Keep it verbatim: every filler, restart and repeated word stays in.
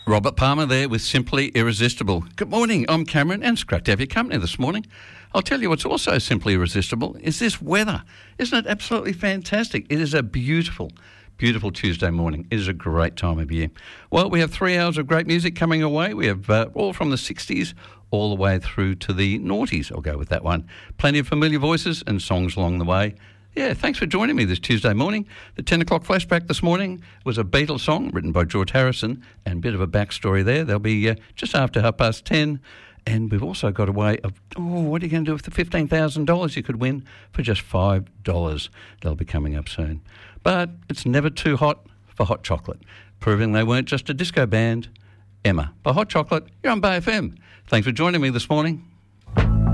Robert Palmer there with Simply Irresistible. Good morning, I'm Cameron, and it's great to have your company this morning. I'll tell you what's also simply irresistible is this weather. Isn't it absolutely fantastic? It is a beautiful, beautiful Tuesday morning. It is a great time of year. Well, we have three hours of great music coming away. We have uh, all from the sixties all the way through to the noughties. I'll go with that one. Plenty of familiar voices and songs along the way. Yeah, thanks for joining me this Tuesday morning. The ten o'clock flashback this morning was a Beatles song written by George Harrison, and a bit of a backstory there. They'll be uh, just after half past ten. And we've also got a way of, oh, what are you going to do with the fifteen thousand dollars you could win for just five dollars? They'll be coming up soon. But it's never too hot for Hot Chocolate, proving they weren't just a disco band. Emma, by Hot Chocolate, you're on Bay F M. Thanks for joining me this morning.